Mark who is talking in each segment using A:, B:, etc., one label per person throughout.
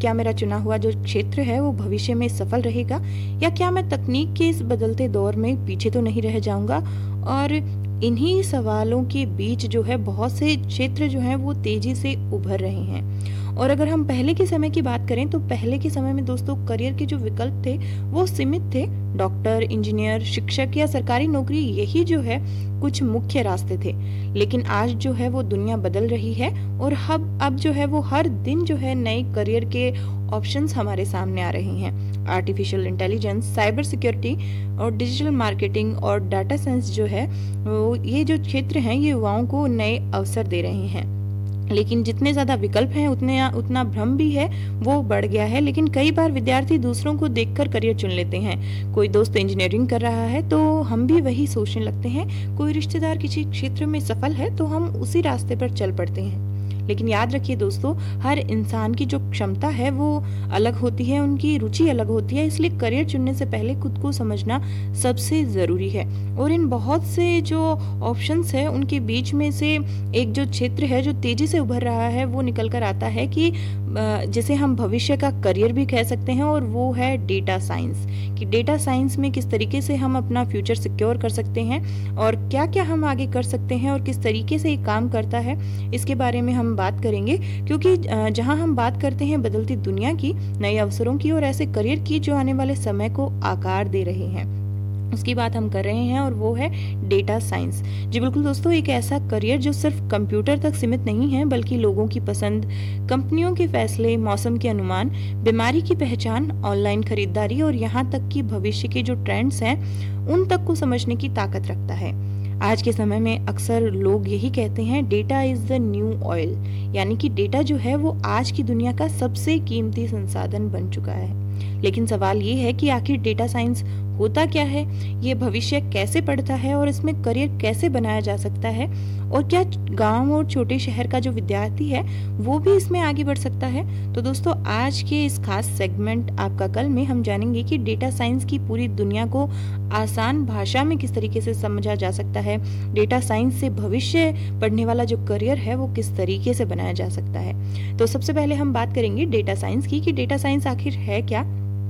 A: क्या मेरा चुना हुआ जो क्षेत्र है वो भविष्य में सफल रहेगा, या क्या मैं तकनीक के इस बदलते दौर में पीछे तो नहीं रह जाऊंगा। और इन्हीं सवालों के बीच जो है बहुत से क्षेत्र जो हैं वो तेजी से उभर रहे हैं। और अगर हम पहले के समय की बात करें तो पहले के समय में दोस्तों करियर के जो विकल्प थे वो सीमित थे। डॉक्टर, इंजीनियर, शिक्षक या सरकारी नौकरी, यही जो है कुछ मुख्य रास्ते थे। लेकिन आज जो है वो दुनिया बदल रही है और अब जो है वो हर दिन जो है नए करियर के ऑप्शंस हमारे सामने आ रहे हैं। आर्टिफिशियल इंटेलिजेंस, साइबर सिक्योरिटी और डिजिटल मार्केटिंग और डाटा साइंस जो है वो ये जो क्षेत्र हैं ये युवाओं को नए अवसर दे रहे हैं। लेकिन जितने ज़्यादा विकल्प हैं उतना भ्रम भी है, वो बढ़ गया है। लेकिन कई बार विद्यार्थी दूसरों को देखकर करियर चुन लेते हैं। कोई दोस्त इंजीनियरिंग कर रहा है तो हम भी वही सोचने लगते हैं, कोई रिश्तेदार किसी क्षेत्र में सफल है तो हम उसी रास्ते पर चल पड़ते हैं। लेकिन याद रखिए दोस्तों, हर इंसान की जो क्षमता है वो अलग होती है, उनकी रुचि अलग होती है। इसलिए करियर चुनने से पहले खुद को समझना सबसे ज़रूरी है। और इन बहुत से जो ऑप्शंस है उनके बीच में से एक जो क्षेत्र है जो तेज़ी से उभर रहा है वो निकल कर आता है कि जिसे हम भविष्य का करियर भी कह सकते हैं, और वो है डेटा साइंस। कि डेटा साइंस में किस तरीके से हम अपना फ्यूचर सिक्योर कर सकते हैं और क्या क्या हम आगे कर सकते हैं और किस तरीके से ये काम करता है, इसके बारे में हम बात करेंगे। क्योंकि जहां हम बात करते हैं बदलती दुनिया की, नए अवसरों की और ऐसे करियर की जो आने वाले समय को आकार दे रहे हैं, उसकी बात हम कर रहे हैं, और वो है डेटा साइंस। जी बिल्कुल दोस्तों, एक ऐसा करियर जो सिर्फ कंप्यूटर तक सीमित नहीं है, बल्कि लोगों की पसंद, कंपनियों के फैसले, मौसम के अनुमान, बीमारी की पहचान, ऑनलाइन खरीदारी और यहाँ तक कि भविष्य के जो ट्रेंड्स हैं उन तक को समझने की ताकत रखता है। आज के समय में अक्सर लोग यही कहते हैं, data is the new oil, यानी कि डेटा जो है वो आज की दुनिया का सबसे कीमती संसाधन बन चुका है। लेकिन सवाल ये है कि आखिर डेटा साइंस होता क्या है, ये भविष्य कैसे पढ़ता है और इसमें करियर कैसे बनाया जा सकता है, और क्या गांव और छोटे शहर का जो विद्यार्थी है वो भी इसमें आगे बढ़ सकता है। तो दोस्तों, आज के इस खास सेगमेंट आपका कल में हम जानेंगे कि डेटा साइंस की पूरी दुनिया को आसान भाषा में किस तरीके से समझा जा सकता है, डेटा साइंस से भविष्य पढ़ने वाला जो करियर है वो किस तरीके से बनाया जा सकता है। तो सबसे पहले हम बात करेंगे डेटा साइंस की, कि डेटा साइंस आखिर है क्या।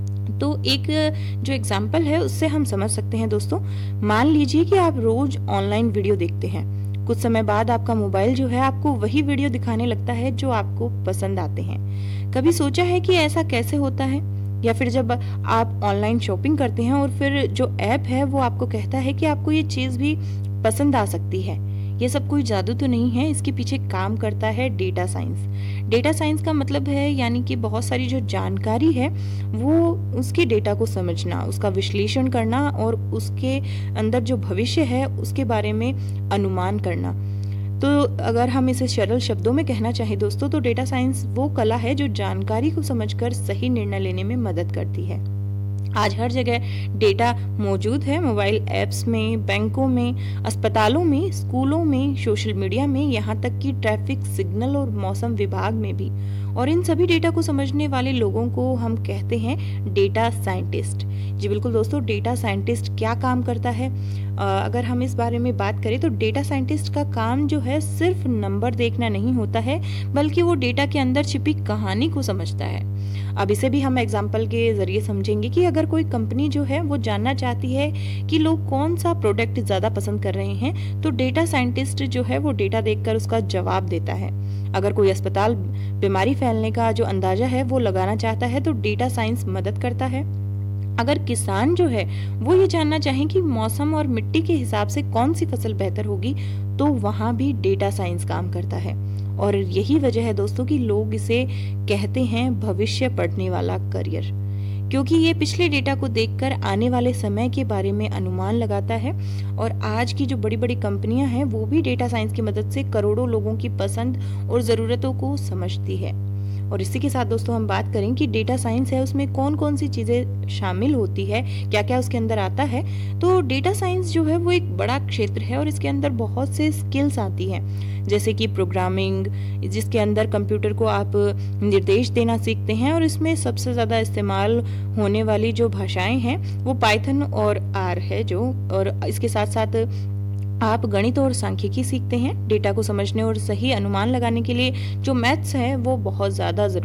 A: तो एक जो एग्जाम्पल है उससे हम समझ सकते हैं दोस्तों। मान लीजिए कि आप रोज ऑनलाइन वीडियो देखते हैं। कुछ समय बाद आपका मोबाइल जो है आपको वही वीडियो दिखाने लगता है जो आपको पसंद आते हैं। कभी सोचा है कि ऐसा कैसे होता है? या फिर जब आप ऑनलाइन शॉपिंग करते हैं और फिर जो ऐप है वो आपको कहता है कि आपको ये चीज़ भी पसंद आ सकती है। ये सब कोई जादू तो नहीं है, इसके पीछे काम करता है डेटा साइंस। डेटा साइंस का मतलब है यानी कि बहुत सारी जो जानकारी है वो उसके डेटा को समझना, उसका विश्लेषण करना और उसके अंदर जो भविष्य है उसके बारे में अनुमान करना। तो अगर हम इसे सरल शब्दों में कहना चाहें दोस्तों, तो डेटा साइंस वो कला है जो जानकारी को समझकर सही निर्णय लेने में मदद करती है। आज हर जगह डेटा मौजूद है, मोबाइल ऐप्स में, बैंकों में, अस्पतालों में, स्कूलों में, सोशल मीडिया में, यहाँ तक कि ट्रैफिक सिग्नल और मौसम विभाग में भी। और इन सभी डेटा को समझने वाले लोगों को हम कहते हैं डेटा साइंटिस्ट। जी बिल्कुल दोस्तों, डेटा साइंटिस्ट क्या काम करता है? अगर हम इस बारे में बात करें तो डेटा साइंटिस्ट का काम जो है सिर्फ नंबर देखना नहीं होता है, बल्कि वो डेटा के अंदर छिपी कहानी को समझता है। अब इसे भी हम एग्जाम्पल के जरिए समझेंगे कि अगर कोई कंपनी जो है वो जानना चाहती है कि लोग कौन सा प्रोडक्ट ज़्यादा पसंद कर रहे हैं, तो डेटा साइंटिस्ट जो है वो डेटा देखकर उसका जवाब देता है। अगर कोई अस्पताल बीमारी फैलने का जो अंदाजा है वो लगाना चाहता है तो डेटा साइंस मदद करता है। अगर किसान जो है वो ये जानना चाहें कि मौसम और मिट्टी के हिसाब से कौन सी फसल बेहतर होगी, तो वहाँ भी डेटा साइंस काम करता है। और यही वजह है दोस्तों कि लोग इसे कहते हैं भविष्य पढ़ने वाला करियर, क्योंकि ये पिछले डेटा को देखकर आने वाले समय के बारे में अनुमान लगाता है। और आज की जो बड़ी बड़ी कंपनियां हैं वो भी डेटा साइंस की मदद से करोड़ों लोगों की पसंद और ज़रूरतों को समझती है। और इसी के साथ दोस्तों हम बात करें कि डेटा साइंस है उसमें कौन कौन सी चीज़ें शामिल होती है, क्या क्या उसके अंदर आता है। तो डेटा साइंस जो है वो एक बड़ा क्षेत्र है और इसके अंदर बहुत से स्किल्स आती हैं, जैसे कि प्रोग्रामिंग, जिसके अंदर कंप्यूटर को आप निर्देश देना सीखते हैं। और इसमें सबसे ज़्यादा इस्तेमाल होने वाली जो भाषाएं हैं वो पाइथन और आर है जो, और इसके साथ साथ आप गणित और सांख्यिकी सीखते हैं। डेटा को समझने और सही अनुमान लगाने के लिए जो मैथ्स है वो बहुत ज़्यादा